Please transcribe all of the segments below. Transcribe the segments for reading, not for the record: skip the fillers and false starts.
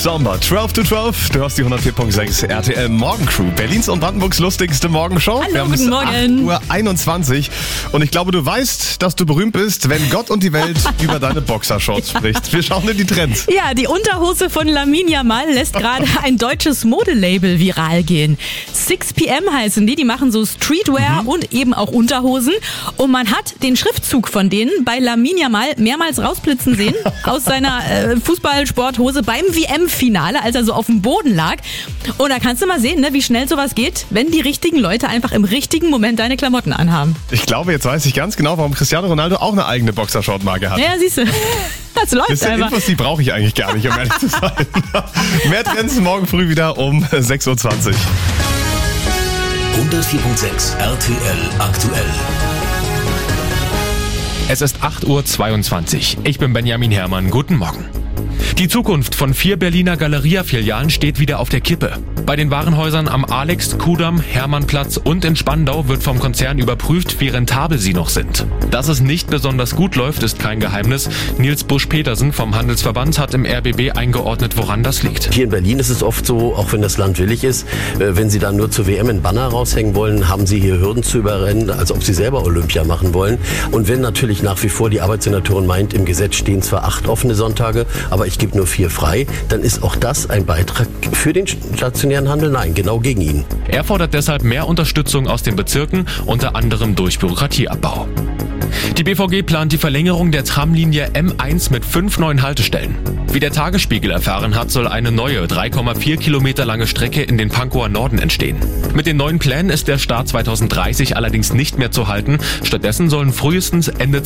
Samba, 12 to 12. Du hast die 104.6 RTL Morgencrew. Berlins und Brandenburgs lustigste Morgenshow. Hallo, guten Morgen. 8:21 Uhr. Und ich glaube, du weißt, dass du berühmt bist, wenn Gott und die Welt über deine Boxershorts spricht. Wir schauen in die Trends. Ja, die Unterhose von Lamine Yamal lässt gerade ein deutsches Modelabel viral gehen. 6pm heißen die machen so Streetwear und eben auch Unterhosen. Und man hat den Schriftzug von denen bei Lamine Yamal mehrmals rausblitzen sehen aus seiner Fußballsporthose beim WM-Finale, als er so auf dem Boden lag. Und da kannst du mal sehen, ne, wie schnell sowas geht, wenn die richtigen Leute einfach im richtigen Moment deine Klamotten anhaben. Ich glaube, jetzt weiß ich ganz genau, warum Cristiano Ronaldo auch eine eigene Boxershort-Marke hat. Ja, siehst du. Das läuft Das sind einfach. Infos, die brauche ich eigentlich gar nicht, um ehrlich zu sein. Mehr Trends morgen früh wieder um 6:20 Uhr. 104.6 RTL aktuell. Es ist 8:22 Uhr. Ich bin Benjamin Herrmann. Guten Morgen. Die Zukunft von 4 Berliner Galeria-Filialen steht wieder auf der Kippe. Bei den Warenhäusern am Alex, Kudamm, Hermannplatz und in Spandau wird vom Konzern überprüft, wie rentabel sie noch sind. Dass es nicht besonders gut läuft, ist kein Geheimnis. Nils Busch-Petersen vom Handelsverband hat im RBB eingeordnet, woran das liegt. Hier in Berlin ist es oft so, auch wenn das Land willig ist, wenn Sie dann nur zur WM einen Banner raushängen wollen, haben Sie hier Hürden zu überrennen, als ob Sie selber Olympia machen wollen. Und wenn natürlich nach wie vor die Arbeitssenatorin meint, im Gesetz stehen zwar 8 offene Sonntage, aber ich gebe nur 4 frei, dann ist auch das ein Beitrag für den stationären Handel? Nein, genau gegen ihn. Er fordert deshalb mehr Unterstützung aus den Bezirken, unter anderem durch Bürokratieabbau. Die BVG plant die Verlängerung der Tramlinie M1 mit 5 neuen Haltestellen. Wie der Tagesspiegel erfahren hat, soll eine neue 3,4 Kilometer lange Strecke in den Pankower Norden entstehen. Mit den neuen Plänen ist der Start 2030 allerdings nicht mehr zu halten. Stattdessen sollen frühestens Ende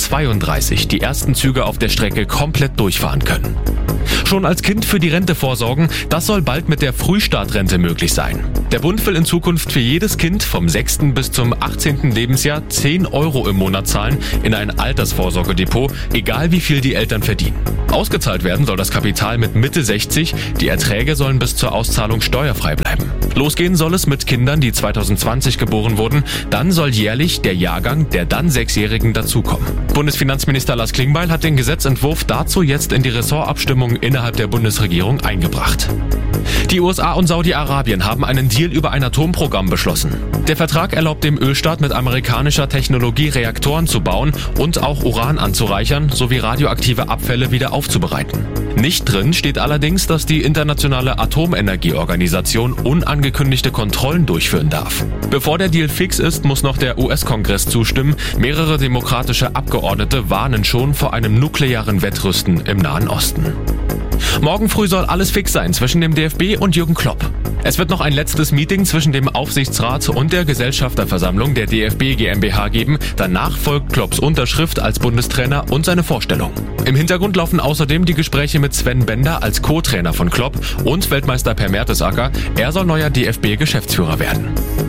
2032 die ersten Züge auf der Strecke komplett durchfahren können. Schon als Kind für die Rente vorsorgen, das soll bald mit der Frühstartrente möglich sein. Der Bund will in Zukunft für jedes Kind vom 6. bis zum 18. Lebensjahr 10 Euro im Monat zahlen in ein Altersvorsorgedepot, egal wie viel die Eltern verdienen. Ausgezahlt werden soll das Kapital mit Mitte 60, die Erträge sollen bis zur Auszahlung steuerfrei bleiben. Losgehen soll es mit Kindern, die 2020 geboren wurden, dann soll jährlich der Jahrgang der dann 6-Jährigen dazukommen. Bundesfinanzminister Lars Klingbeil hat den Gesetzentwurf dazu jetzt in die Ressortabstimmung innerhalb der Bundesregierung eingebracht. Die USA und Saudi-Arabien haben einen Deal über ein Atomprogramm beschlossen. Der Vertrag erlaubt dem Ölstaat mit amerikanischer Technologie Reaktoren zu bauen und auch Uran anzureichern sowie radioaktive Abfälle wieder aufzubereiten. Nicht drin steht allerdings, dass die internationale Atomenergieorganisation unangekündigte Kontrollen durchführen darf. Bevor der Deal fix ist, muss noch der US-Kongress zustimmen. Mehrere demokratische Abgeordnete warnen schon vor einem nuklearen Wettrüsten im Nahen Osten. Morgen früh soll alles fix sein zwischen dem DFB und Jürgen Klopp. Es wird noch ein letztes Meeting zwischen dem Aufsichtsrat und der Gesellschafterversammlung der DFB GmbH geben. Danach folgt Klopps Unterschrift als Bundestrainer und seine Vorstellung. Im Hintergrund laufen außerdem die Gespräche mit Sven Bender als Co-Trainer von Klopp und Weltmeister Per Mertesacker. Er soll neuer DFB-Geschäftsführer werden.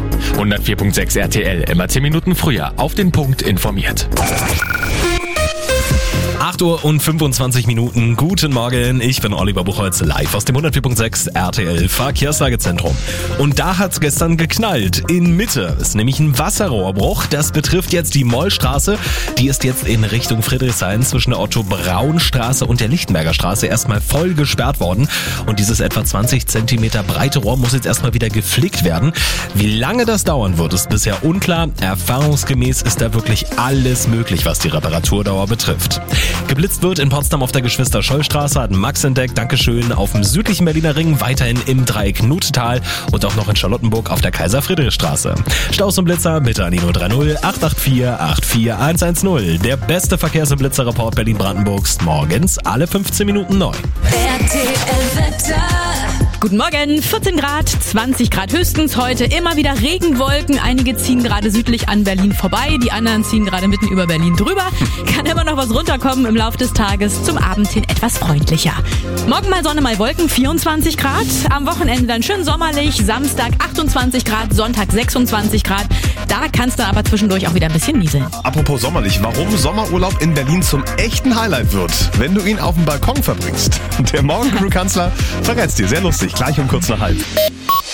104.6 RTL, immer 10 Minuten früher, auf den Punkt informiert. 8:25 Uhr. Guten Morgen, ich bin Oliver Buchholz, live aus dem 104.6 RTL Verkehrslagezentrum. Und da hat's gestern geknallt. In Mitte ist nämlich ein Wasserrohrbruch. Das betrifft jetzt die Mollstraße. Die ist jetzt in Richtung Friedrichshain zwischen der Otto-Braun-Straße und der Lichtenberger Straße erstmal voll gesperrt worden. Und dieses etwa 20 Zentimeter breite Rohr muss jetzt erstmal wieder geflickt werden. Wie lange das dauern wird, ist bisher unklar. Erfahrungsgemäß ist da wirklich alles möglich, was die Reparaturdauer betrifft. Geblitzt wird in Potsdam auf der Geschwister-Scholl-Straße, hat Max entdeckt, Dankeschön, auf dem südlichen Berliner Ring, weiterhin im Dreieck Nuttal und auch noch in Charlottenburg auf der Kaiser-Friedrich-Straße. Staus und Blitzer bitte an die 030 884 84110. Der beste Verkehrs- und Blitzerreport Berlin-Brandenburgs, morgens alle 15 Minuten neu. Guten Morgen, 14 Grad, 20 Grad höchstens heute, immer wieder Regenwolken. Einige ziehen gerade südlich an Berlin vorbei, die anderen ziehen gerade mitten über Berlin drüber. Kann immer noch was runterkommen im Laufe des Tages, zum Abend hin etwas freundlicher. Morgen mal Sonne, mal Wolken, 24 Grad. Am Wochenende dann schön sommerlich, Samstag 28 Grad, Sonntag 26 Grad. Da kann es dann aber zwischendurch auch wieder ein bisschen nieseln. Apropos sommerlich, warum Sommerurlaub in Berlin zum echten Highlight wird, wenn du ihn auf dem Balkon verbringst. Der Morgencrew-Kanzler verrät's dir, sehr lustig, gleich um kurz nach 1:30.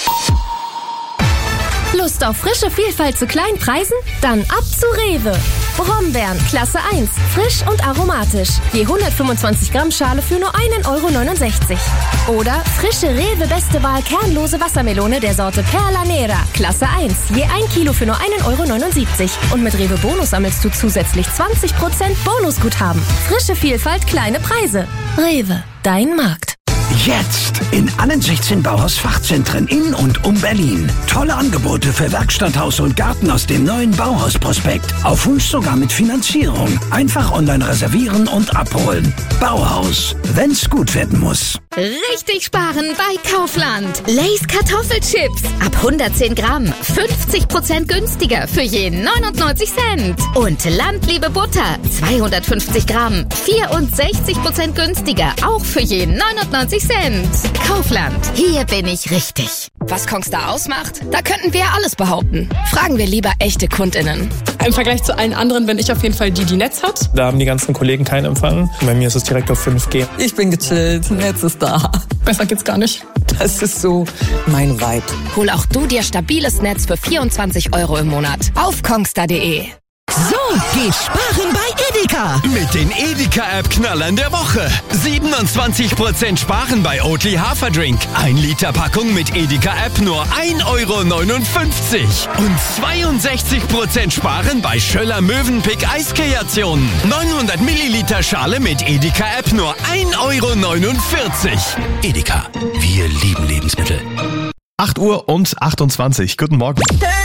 Lust auf frische Vielfalt zu kleinen Preisen? Dann ab zu Rewe. Brombeeren, Klasse 1, frisch und aromatisch. Je 125 Gramm Schale für nur 1,69 €. Oder frische Rewe Beste Wahl kernlose Wassermelone der Sorte Perla Nera, Klasse 1, je 1 Kilo für nur 1,79 €. Und mit Rewe Bonus sammelst du zusätzlich 20% Bonusguthaben. Frische Vielfalt, kleine Preise. Rewe, dein Markt. Jetzt in allen 16 Bauhaus-Fachzentren in und um Berlin. Tolle Angebote für Werkstatt, Haus und Garten aus dem neuen Bauhaus-Prospekt. Auf Wunsch sogar mit Finanzierung. Einfach online reservieren und abholen. Bauhaus, wenn's gut werden muss. Richtig sparen bei Kaufland. Lay's Kartoffelchips. Ab 110 Gramm. 50% günstiger für je 99 Cent. Und Landliebe Butter. 250 Gramm. 64% günstiger. Auch für je 99 Cent. Kaufland. Hier bin ich richtig. Was Kongstar ausmacht? Da könnten wir alles behaupten. Fragen wir lieber echte KundInnen. Im Vergleich zu allen anderen bin ich auf jeden Fall die Netz hat. Da haben die ganzen Kollegen keinen Empfang. Bei mir ist es direkt auf 5G. Ich bin gechillt, Netz ist da. Besser geht's gar nicht. Das ist so mein Vibe. Hol auch du dir stabiles Netz für 24 € im Monat. Auf kongstar.de. So geht sparen bei Edeka. Mit den Edeka-App-Knallern der Woche. 27% sparen bei Oatly Haferdrink. 1 Liter Packung mit Edeka-App nur 1,59 € Und 62% sparen bei Schöller Mövenpick Eiskreationen. 900 Milliliter Schale mit Edeka-App nur 1,49 €. Edeka, wir lieben Lebensmittel. 8:28 Uhr. Guten Morgen.